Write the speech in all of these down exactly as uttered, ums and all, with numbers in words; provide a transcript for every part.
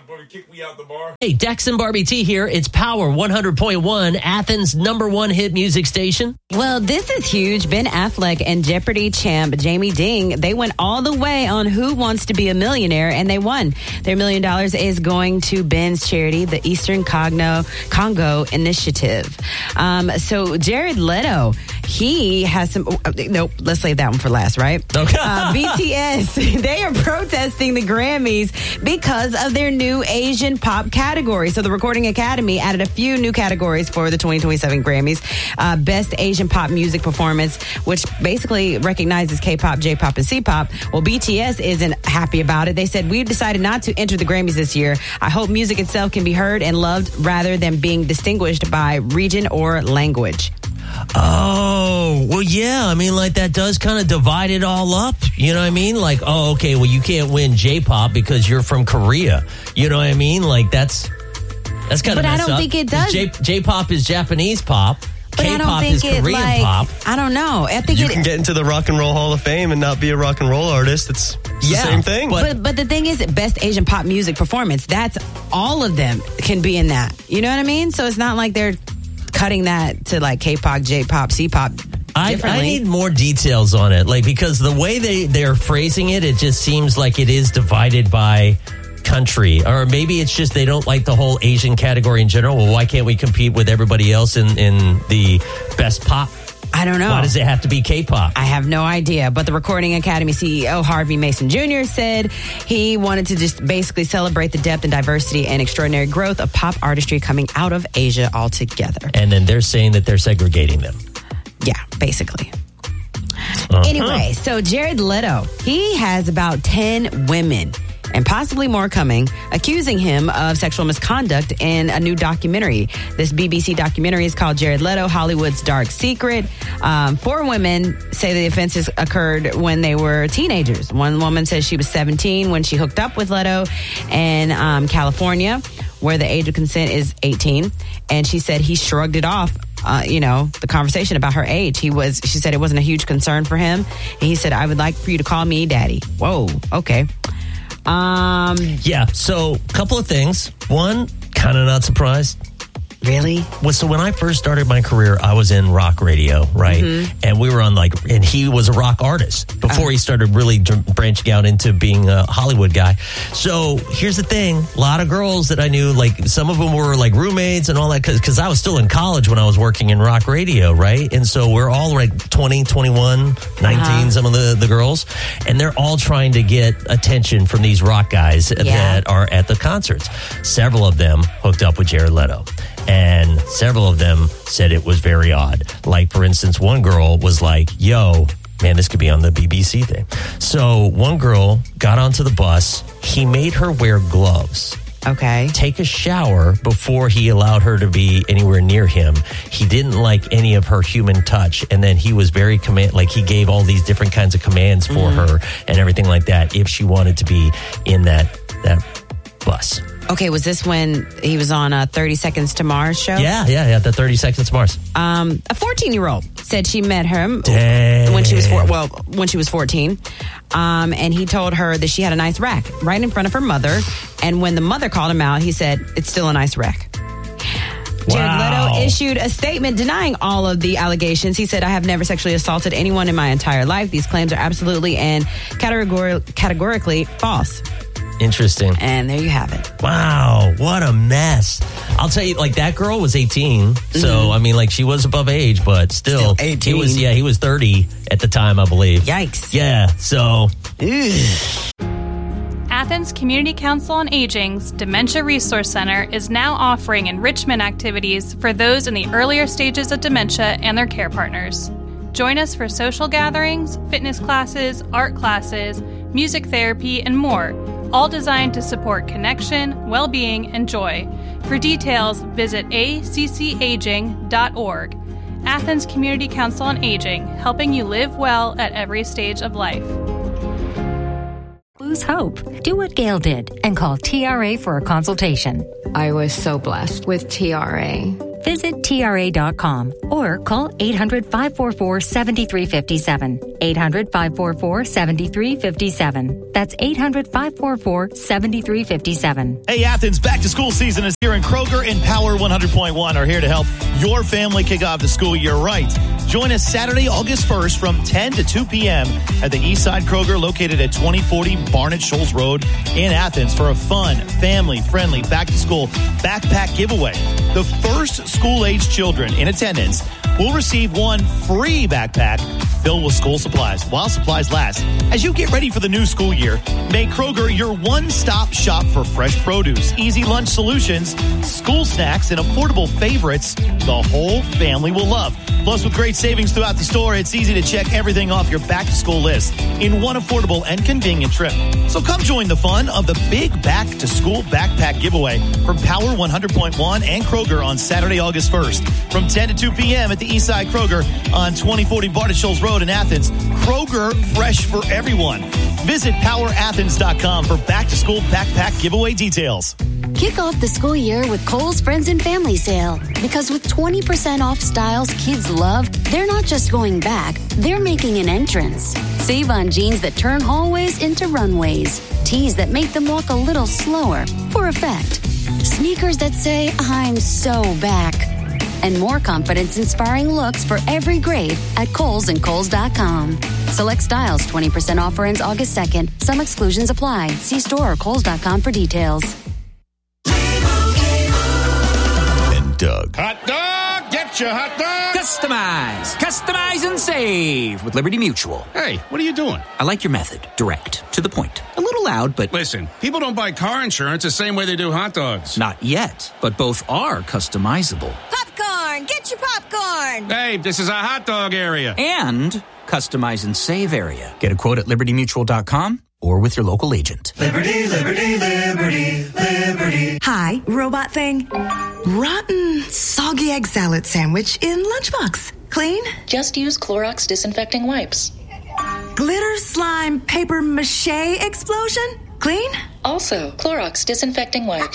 Kick me out the bar. Hey, Dex and Barbie T here. It's Power one hundred point one, Athens' number one hit music station. Well, this is huge. Ben Affleck and Jeopardy champ Jamie Ding, they went all the way on Who Wants to Be a Millionaire, and they won. Their million dollars is going to Ben's charity, the Eastern Cogno, Congo Initiative. Um, so Jared Leto, he has some... Uh, nope, let's save that one for last, right? Okay. Uh, B T S, they are protesting the Grammys because of their new Asian pop category. So the Recording Academy added a few new categories for the twenty twenty-seven Grammys. Uh, Best Asian Pop Music Performance, which basically recognizes K-pop, J-pop, and C-pop. Well, B T S isn't happy about it. They said, we've decided not to enter the Grammys this year. I hope music itself can be heard and loved rather than being distinguished by region or language. Oh, well, yeah. I mean, like, that does kind of divide it all up. You know what I mean? Like, oh, okay, well, you can't win J-pop because you're from Korea. You know what I mean? Like, that's that's kind of But I messed don't up. think it does. J- J-pop is Japanese pop. But I don't K-pop think is it, Korean like, pop. I don't know. I think You it, can get into the Rock and Roll Hall of Fame and not be a rock and roll artist. It's, it's Yeah, the same thing. but- But but the thing is, Best Asian Pop Music Performance, that's all of them can be in that. You know what I mean? So it's not like they're cutting that to like K-pop, J-pop, C-pop I, differently. I need more details on it, like, because the way they, they're phrasing it, it just seems like it is divided by country. Or maybe it's just they don't like the whole Asian category in general. Well, why can't we compete with everybody else in, in the best pop? I don't know. Why does it have to be K-pop? I have no idea. But the Recording Academy C E O, Harvey Mason Junior, said he wanted to just basically celebrate the depth and diversity and extraordinary growth of pop artistry coming out of Asia altogether. And then they're saying that they're segregating them. Yeah, basically. Uh-huh. Anyway, so Jared Leto, he has about ten women and possibly more coming, accusing him of sexual misconduct in a new documentary. This B B C documentary is called Jared Leto, Hollywood's Dark Secret. Um, four women say the offenses occurred when they were teenagers. One woman says she was seventeen when she hooked up with Leto in um, California, where the age of consent is eighteen. And she said he shrugged it off. Uh, you know, the conversation about her age. He was, she said it wasn't a huge concern for him. And he said, I would like for you to call me daddy. Whoa, okay. Um, Yeah, so a couple of things. One, kind of not surprised. Really? Well, so when I first started my career, I was in rock radio, right? Mm-hmm. And we were on like, and he was a rock artist before uh, he started really dr- branching out into being a Hollywood guy. So here's the thing. A lot of girls that I knew, like some of them were like roommates and all that, because I was still in college when I was working in rock radio, right? And so we're all like twenty, twenty-one, nineteen, uh-huh. some of the, the girls. And they're all trying to get attention from these rock guys yeah. that are at the concerts. Several of them hooked up with Jared Leto. And several of them said it was very odd. Like, for instance, one girl was like, yo, man, this could be on the B B C thing. So one girl got onto the bus. He made her wear gloves. Okay. Take a shower before he allowed her to be anywhere near him. He didn't like any of her human touch. And then he was very command, like he gave all these different kinds of commands for mm. her and everything like that if she wanted to be in that that bus. Okay, was this when he was on a thirty Seconds to Mars show? Yeah, yeah, yeah, the thirty Seconds to Mars. Um, a fourteen-year-old said she met him Dang. when she was four, well, when she was fourteen, um, and he told her that she had a nice rack right in front of her mother. And when the mother called him out, he said, "It's still a nice rack." Jared Wow. Leto issued a statement denying all of the allegations. He said, I have never sexually assaulted anyone in my entire life. These claims are absolutely and categor- categorically false. Interesting. And there you have it. Wow, what a mess. I'll tell you, like, that girl was eighteen. Mm-hmm. So, I mean, like, she was above age, but still. Still eighteen. He was, yeah, he was thirty at the time, I believe. Yikes. Yeah, so. Ugh. Athens Community Council on Aging's Dementia Resource Center is now offering enrichment activities for those in the earlier stages of dementia and their care partners. Join us for social gatherings, fitness classes, art classes, music therapy, and more, all designed to support connection, well-being, and joy. For details, visit a c c aging dot org. Athens Community Council on Aging, helping you live well at every stage of life. Lose hope. Do what Gail did and call T R A for a consultation. I was so blessed with T R A. Visit T R A dot com or call eight hundred, five four four, seven three five seven. eight hundred, five four four, seven three five seven. That's eight hundred, five four four, seven three five seven. Hey, Athens, back to school season is here, and Kroger and Power one hundred point one are here to help your family kick off the school year right. Join us Saturday, August first from ten to two p.m. at the Eastside Kroger located at twenty forty Barnett Shoals Road in Athens for a fun, family-friendly back-to-school backpack giveaway. The first school-age children in attendance will receive one free backpack filled with school supplies while supplies last. As you get ready for the new school year, make Kroger your one-stop shop for fresh produce, easy lunch solutions, school snacks, and affordable favorites the whole family will love. Plus, with great savings throughout the store, it's easy to check everything off your back-to-school list in one affordable and convenient trip. So come join the fun of the big back-to-school backpack giveaway from Power one hundred point one and Kroger on Saturday, August first from ten to two p.m. at the Eastside Kroger on twenty forty Barnett Shoals Road in Athens. Kroger, fresh for everyone. Visit power athens dot com for back-to-school backpack giveaway details. Kick off the school year with Kohl's Friends and Family Sale. Because with twenty percent off styles kids love, they're not just going back, they're making an entrance. Save on jeans that turn hallways into runways. Tees that make them walk a little slower, for effect. Sneakers that say, I'm so back. And more confidence-inspiring looks for every grade at Kohl's and Kohl's dot com. Select styles, twenty percent offer ends August second. Some exclusions apply. See store or Kohl's dot com for details. And Doug. Hot dog! Get your hot dog! Customize. Customize and save with Liberty Mutual. Hey, what are you doing? I like your method. Direct. To the point. A little loud, but... Listen, people don't buy car insurance the same way they do hot dogs. Not yet, but both are customizable. Popcorn! Get your popcorn! Hey, this is a hot dog area. And customize and save area. Get a quote at liberty mutual dot com or with your local agent. Liberty, liberty, liberty, liberty. Hi, robot thing. Rotten, soggy egg salad sandwich in lunchbox. Clean? Just use Clorox disinfecting wipes. Glitter slime paper mache explosion? Clean? Also, Clorox disinfecting wipes.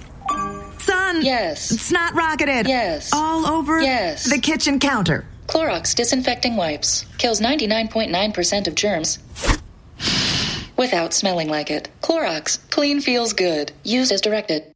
Sun. Yes. Snot rocketed. Yes. All over yes. the kitchen counter. Clorox disinfecting wipes. Kills ninety-nine point nine percent of germs without smelling like it. Clorox. Clean feels good. Used as directed.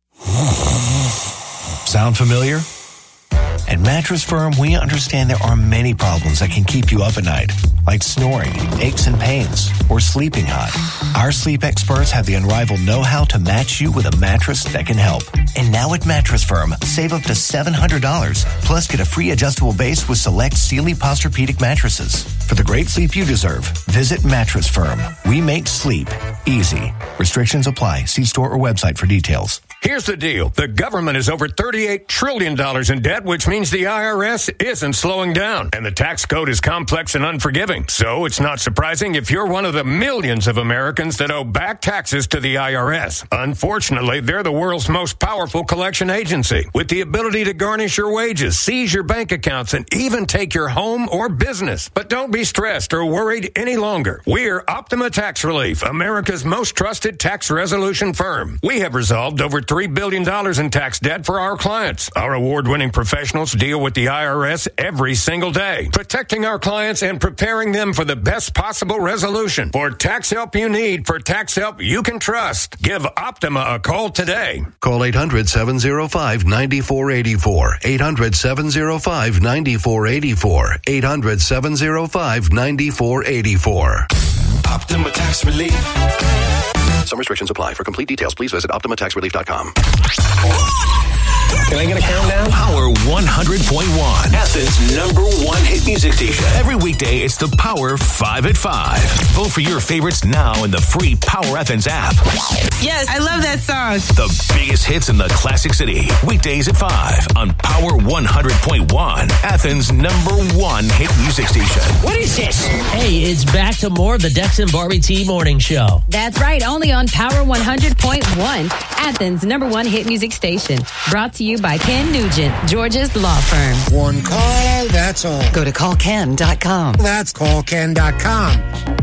Sound familiar? At Mattress Firm, we understand there are many problems that can keep you up at night, like snoring, aches and pains, or sleeping hot. Our sleep experts have the unrivaled know-how to match you with a mattress that can help. And now at Mattress Firm, save up to seven hundred dollars, plus get a free adjustable base with select Sealy Posturepedic mattresses. For the great sleep you deserve, visit Mattress Firm. We make sleep easy. Restrictions apply. See store or website for details. Here's the deal. The government is over thirty-eight trillion dollars in debt, which means the I R S isn't slowing down. And the tax code is complex and unforgiving. So it's not surprising if you're one of the millions of Americans that owe back taxes to the I R S. Unfortunately, they're the world's most powerful collection agency, with the ability to garnish your wages, seize your bank accounts, and even take your home or business. But don't be stressed or worried any longer. We're Optima Tax Relief, America's most trusted tax resolution firm. We have resolved over three billion dollars in tax debt for our clients. Our award-winning professionals deal with the I R S every single day, protecting our clients and preparing them for the best possible resolution. For tax help you need, for tax help you can trust, give Optima a call today. Call eight hundred, seven oh five, nine four eight four. eight hundred, seven oh five, nine four eight four. eight hundred, seven oh five, nine four eight four. Optima Tax Relief. Some restrictions apply. For complete details, please visit optima tax relief dot com. Can I get a countdown? Power one hundred point one. Athens' number one hit music station. Every weekday, it's the Power five at five. Vote for your favorites now in the free Power Athens app. Yes, I love that song. The biggest hits in the Classic City. Weekdays at five on Power one hundred point one. Athens' number one hit music station. What is this? Hey, it's back to more of the Dex and Barbie T Morning Show. That's right, only on Power one hundred point one, Athens' number one hit music station. Brought to you by Ken Nugent, Georgia's law firm. One call, that's all. Go to call ken dot com. That's call ken dot com.